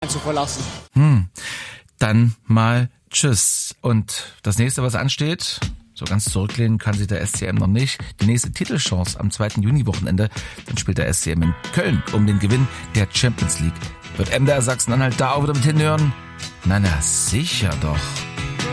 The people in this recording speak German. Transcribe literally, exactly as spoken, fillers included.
zu verlassen. Hm, dann mal tschüss. Und das nächste, was ansteht, so ganz zurücklehnen kann sich der S C M noch nicht. Die nächste Titelchance am zweiten Juni-Wochenende, dann spielt der S C M in Köln um den Gewinn der Champions League. Wird M D R Sachsen-Anhalt da auch wieder mit hinhören? Na, na, sicher doch.